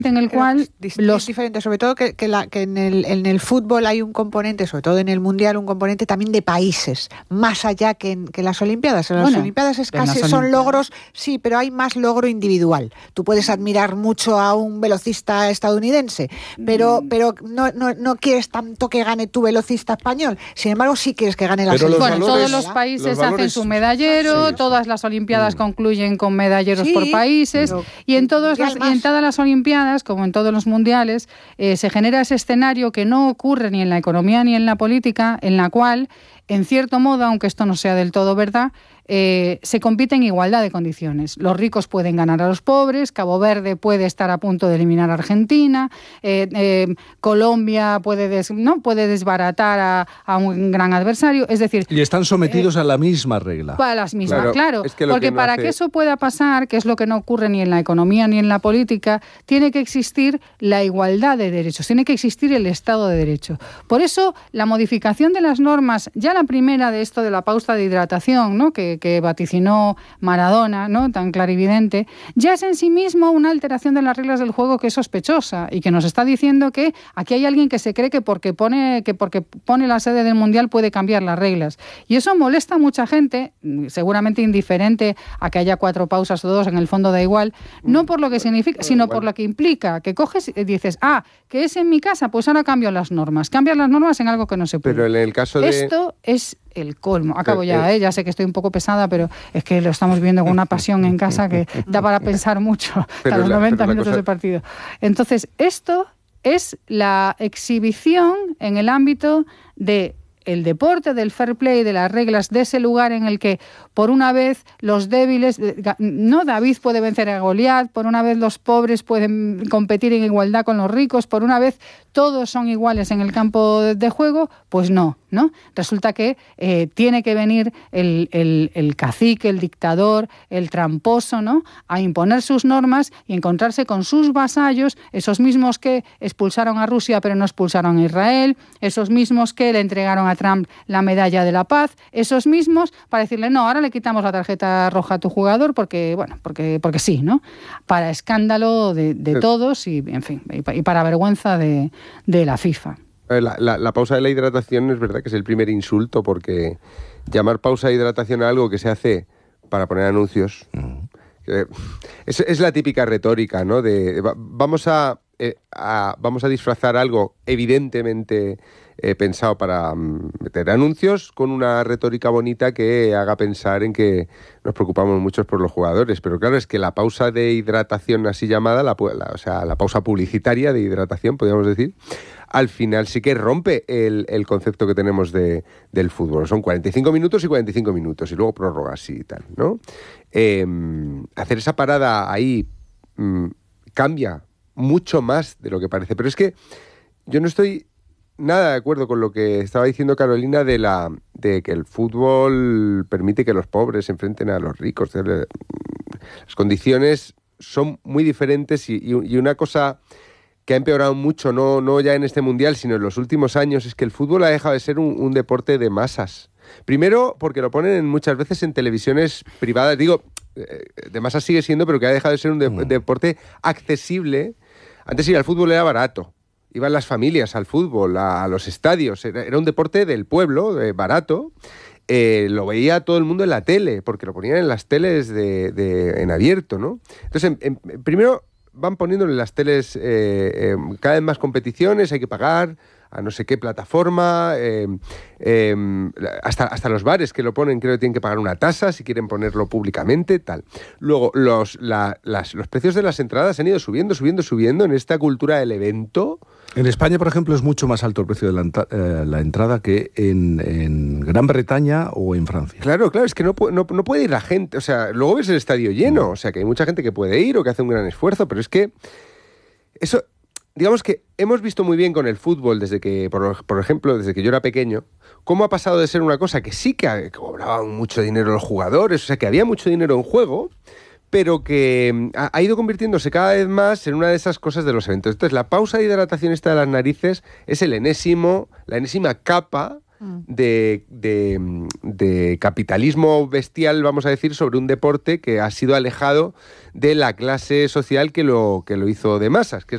en el cual es diferente, sobre todo que en el fútbol hay un componente, sobre todo en el Mundial, un componente también de países, más allá que en las Olimpiadas. En las Olimpiadas son logros, sí, pero hay más logro individual. Tú puedes admirar mucho a un velocista estadounidense, pero no quieres tanto que gane tu velocista español. Sin embargo, sí quieres que gane la selección. Bueno, todos los países hacen su medallero, todas las Olimpiadas concluyen con medalleros por países, y en todas las Olimpiadas, como en todos los mundiales, se genera ese escenario que no ocurre ni en la economía ni en la política, en la cual, en cierto modo, aunque esto no sea del todo verdad, se compite en igualdad de condiciones. Los ricos pueden ganar a los pobres, Cabo Verde puede estar a punto de eliminar a Argentina, Colombia puede desbaratar a un gran adversario, es decir... Y están sometidos a la misma regla. A las mismas, claro. Es que porque para que eso pueda pasar, que es lo que no ocurre ni en la economía ni en la política, tiene que existir la igualdad de derechos, tiene que existir el Estado de Derecho. Por eso, la modificación de las normas, ya la primera de esto de la pausa de hidratación, ¿no?, que vaticinó Maradona, ¿no?, tan clarividente, ya es en sí mismo una alteración de las reglas del juego que es sospechosa y que nos está diciendo que aquí hay alguien que se cree que porque pone la sede del Mundial puede cambiar las reglas. Y eso molesta a mucha gente, seguramente indiferente a que haya 4 pausas o 2, en el fondo da igual, no por lo que significa, sino por lo que implica, que coges y dices, que es en mi casa, pues ahora cambio las normas. Cambias las normas en algo que no se puede. Pero en el caso de... Esto es el colmo. Acabo ya sé que estoy un poco pesada, pero es que lo estamos viendo con una pasión en casa que da para pensar mucho a los 90 minutos de partido. Entonces, esto es la exhibición en el ámbito de el deporte, del fair play, de las reglas, de ese lugar en el que por una vez los débiles, no David puede vencer a Goliat, por una vez los pobres pueden competir en igualdad con los ricos, por una vez todos son iguales en el campo de juego, pues no. Resulta que tiene que venir el cacique, el dictador, el tramposo, ¿no?, a imponer sus normas y encontrarse con sus vasallos, esos mismos que expulsaron a Rusia pero no expulsaron a Israel, esos mismos que le entregaron a Trump la medalla de la paz, esos mismos para decirle, no, ahora le quitamos la tarjeta roja a tu jugador porque sí, ¿no? Para escándalo de todos y, en fin, y para vergüenza de la FIFA. La pausa de la hidratación es verdad que es el primer insulto, porque llamar pausa de hidratación a algo que se hace para poner anuncios es la típica retórica, ¿no? Vamos a disfrazar algo evidentemente pensado para meter anuncios con una retórica bonita que haga pensar en que nos preocupamos mucho por los jugadores. Pero claro, es que la pausa de hidratación así llamada, la pausa publicitaria de hidratación, podríamos decir, al final sí que rompe el concepto que tenemos del fútbol. Son 45 minutos y 45 minutos y luego prórrogas y tal, ¿no? Hacer esa parada ahí cambia mucho más de lo que parece. Pero es que yo no estoy nada de acuerdo con lo que estaba diciendo Carolina de que el fútbol permite que los pobres se enfrenten a los ricos. Las condiciones son muy diferentes y una cosa que ha empeorado mucho, no ya en este Mundial, sino en los últimos años, es que el fútbol ha dejado de ser un deporte de masas. Primero, porque lo ponen muchas veces en televisiones privadas. Digo, de masas sigue siendo, pero que ha dejado de ser un deporte accesible. Antes ir al fútbol era barato. Iban las familias al fútbol, a los estadios. Era un deporte del pueblo, barato. Lo veía todo el mundo en la tele, porque lo ponían en las teles en abierto, ¿no? Entonces, primero van poniéndole en las teles cada vez más competiciones, hay que pagar a no sé qué plataforma, hasta los bares que lo ponen creo que tienen que pagar una tasa si quieren ponerlo públicamente, tal. Luego, los precios de las entradas han ido subiendo en esta cultura del evento. En España, por ejemplo, es mucho más alto el precio de la entrada que en Gran Bretaña o en Francia. Claro, es que no puede ir la gente. O sea, luego ves el estadio lleno, o sea, que hay mucha gente que puede ir o que hace un gran esfuerzo, pero es que eso, digamos que hemos visto muy bien con el fútbol desde que, por ejemplo, desde que yo era pequeño, cómo ha pasado de ser una cosa que sí que cobraban mucho dinero los jugadores, o sea, que había mucho dinero en juego, pero que ha ido convirtiéndose cada vez más en una de esas cosas de los eventos. Entonces, la pausa de hidratación esta de las narices es la enésima capa de capitalismo bestial, vamos a decir, sobre un deporte que ha sido alejado de la clase social que lo hizo de masas, que es